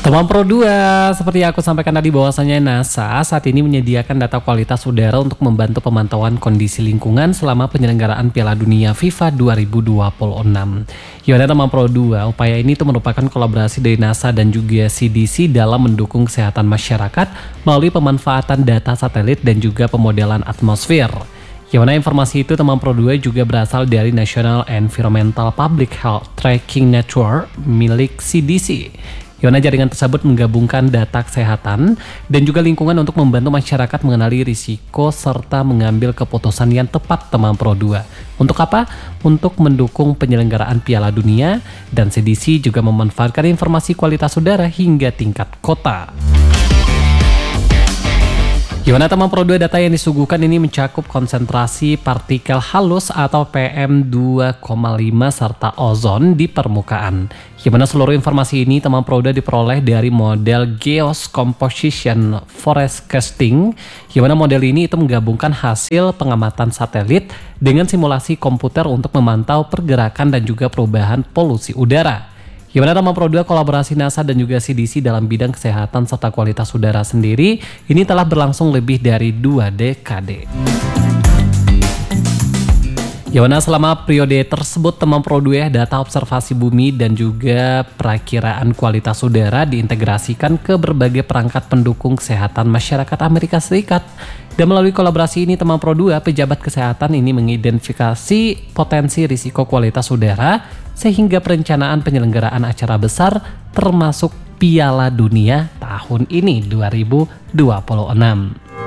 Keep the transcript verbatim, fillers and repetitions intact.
Teman Pro dua, seperti yang aku sampaikan tadi bahwasanya NASA saat ini menyediakan data kualitas udara untuk membantu pemantauan kondisi lingkungan selama penyelenggaraan Piala Dunia FIFA dua ribu dua puluh enam. Gimana teman Pro dua, upaya ini tuh merupakan kolaborasi dari NASA dan juga C D C dalam mendukung kesehatan masyarakat melalui pemanfaatan data satelit dan juga pemodelan atmosfer. Yang mana informasi itu teman Pro dua juga berasal dari National Environmental Public Health Tracking Network milik C D C. Yang mana jaringan tersebut menggabungkan data kesehatan dan juga lingkungan untuk membantu masyarakat mengenali risiko serta mengambil keputusan yang tepat teman Pro dua. Untuk apa? Untuk mendukung penyelenggaraan Piala Dunia, dan C D C juga memanfaatkan informasi kualitas udara hingga tingkat kota. Gimana teman Pro dua, data yang disuguhkan ini mencakup konsentrasi partikel halus atau P M dua koma lima serta ozon di permukaan. Gimana seluruh informasi ini teman Pro dua diperoleh dari model Geos Composition Forecasting. Gimana model ini itu menggabungkan hasil pengamatan satelit dengan simulasi komputer untuk memantau pergerakan dan juga perubahan polusi udara. Gimana teman Pro dua, kolaborasi NASA dan juga C D C dalam bidang kesehatan serta kualitas udara sendiri ini telah berlangsung lebih dari dua dekade. Gimana selama periode tersebut teman Pro dua, data observasi bumi dan juga perakiraan kualitas udara diintegrasikan ke berbagai perangkat pendukung kesehatan masyarakat Amerika Serikat. Dan melalui kolaborasi ini teman Pro dua, pejabat kesehatan ini mengidentifikasi potensi risiko kualitas udara sehingga perencanaan penyelenggaraan acara besar termasuk Piala Dunia tahun ini dua ribu dua puluh enam.